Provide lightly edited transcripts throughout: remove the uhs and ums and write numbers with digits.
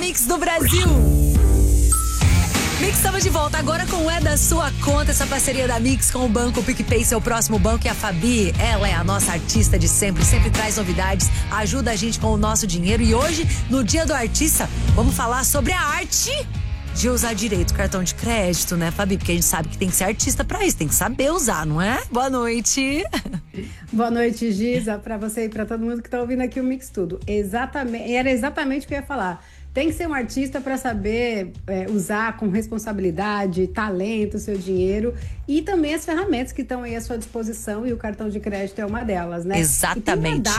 Mix do Brasil. Mix, estamos de volta agora com o É da Sua Conta, essa parceria da Mix com o Banco PicPay, seu próximo banco. E a Fabi, ela é a nossa artista de sempre traz novidades, ajuda a gente com o nosso dinheiro. E hoje, no Dia do Artista, vamos falar sobre a arte de usar direito o cartão de crédito, né, Fabi? Porque a gente sabe que tem que ser artista pra isso, tem que saber usar, não é? Boa noite. Boa noite, Giza, pra você e pra todo mundo que tá ouvindo aqui o Mix Tudo. Era exatamente o que eu ia falar. Tem que ser um artista para saber usar com responsabilidade, talento, o seu dinheiro e também as ferramentas que estão aí à sua disposição, e o cartão de crédito é uma delas, né? Exatamente.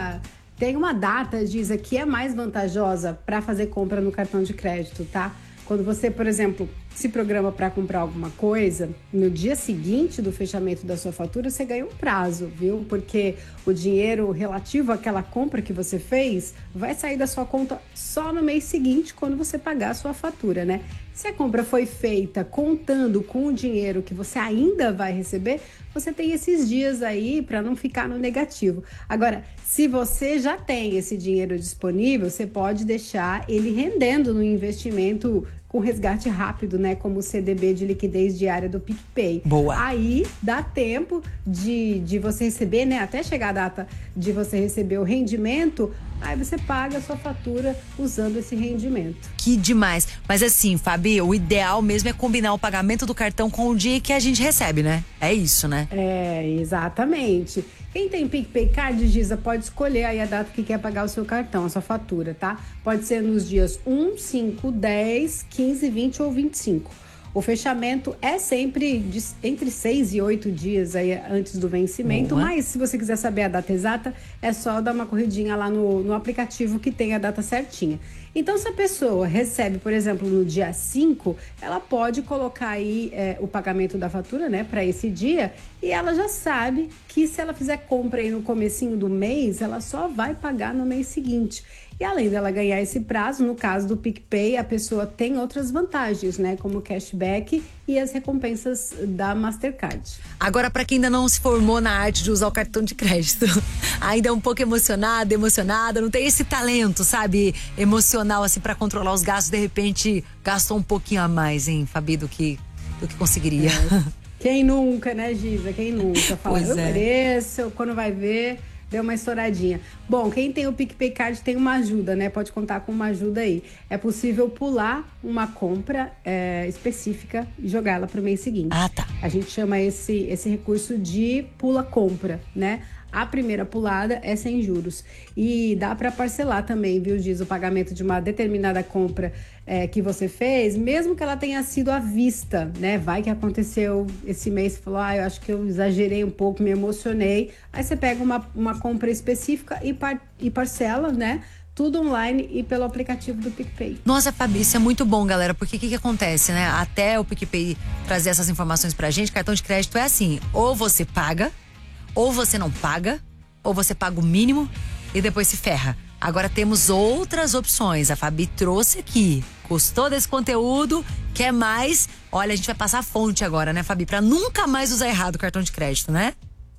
Tem uma data, Giza, que é mais vantajosa para fazer compra no cartão de crédito, tá? Quando você, por exemplo, se programa para comprar alguma coisa, no dia seguinte do fechamento da sua fatura, você ganha um prazo, viu? Porque o dinheiro relativo àquela compra que você fez vai sair da sua conta só no mês seguinte, quando você pagar a sua fatura, né? Se a compra foi feita contando com o dinheiro que você ainda vai receber, você tem esses dias aí para não ficar no negativo. Agora, se você já tem esse dinheiro disponível, você pode deixar ele rendendo no investimento com resgate rápido, né? Como o CDB de liquidez diária do PicPay. Boa. Aí dá tempo de você receber, né? Até chegar a data de você receber o rendimento, aí você paga a sua fatura usando esse rendimento. Que demais. Mas assim, Fabi, o ideal mesmo é combinar o pagamento do cartão com o dia que a gente recebe, né? É isso, né? É, exatamente. Quem tem PicPay Card, Giza, pode escolher aí a data que quer pagar o seu cartão, a sua fatura, tá? Pode ser nos dias 1, 5, 10, 15, 20 ou 25. O fechamento é sempre entre 6 e 8 dias aí antes do vencimento. Boa. Mas se você quiser saber a data exata, é só dar uma corridinha lá no aplicativo que tem a data certinha. Então, se a pessoa recebe, por exemplo, no dia 5, ela pode colocar aí o pagamento da fatura, né, para esse dia, e ela já sabe que se ela fizer compra aí no comecinho do mês, ela só vai pagar no mês seguinte. E além dela ganhar esse prazo, no caso do PicPay, a pessoa tem outras vantagens, né? Como o cashback e as recompensas da Mastercard. Agora, para quem ainda não se formou na arte de usar o cartão de crédito, ainda é um pouco emocionada, não tem esse talento, sabe? Emocional, assim, para controlar os gastos, de repente gastou um pouquinho a mais, hein, Fabi, do que conseguiria. Quem nunca, né, Giza? Quem nunca? Fala, eu mereço, quando vai ver... Deu uma estouradinha. Bom, quem tem o PicPay Card tem uma ajuda, né? Pode contar com uma ajuda aí. É possível pular uma compra específica e jogar ela para o mês seguinte. Ah, tá. A gente chama esse recurso de pula-compra, né? A primeira pulada é sem juros. E dá para parcelar também, viu, Giz, o pagamento de uma determinada compra que você fez, mesmo que ela tenha sido à vista, né? Vai que aconteceu esse mês, você falou, eu acho que eu exagerei um pouco, me emocionei. Aí você pega uma compra específica e parcela, né? Tudo online e pelo aplicativo do PicPay. Nossa, Fabi, isso é muito bom, galera, porque o que acontece, né? Até o PicPay trazer essas informações pra gente, cartão de crédito é assim, ou você paga, ou você não paga, ou você paga o mínimo e depois se ferra. Agora temos outras opções. A Fabi trouxe aqui. Gostou desse conteúdo? Quer mais? Olha, a gente vai passar a fonte agora, né, Fabi? Pra nunca mais usar errado o cartão de crédito, né?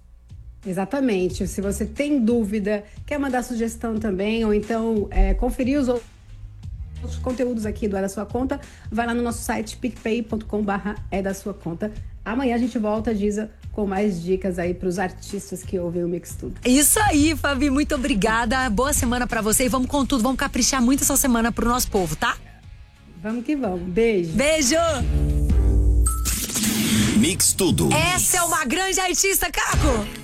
Exatamente. Se você tem dúvida, quer mandar sugestão também, ou então conferir os outros conteúdos aqui do É da Sua Conta, vai lá no nosso site picpay.com/é da sua conta. Amanhã a gente volta, Giza, com mais dicas aí pros artistas que ouvem o Mix Tudo. Isso aí, Fabi, muito obrigada. Boa semana pra você e vamos com tudo, vamos caprichar muito essa semana pro nosso povo, tá? Vamos que vamos. Beijo. Beijo! Mix Tudo. Essa é uma grande artista, Caco!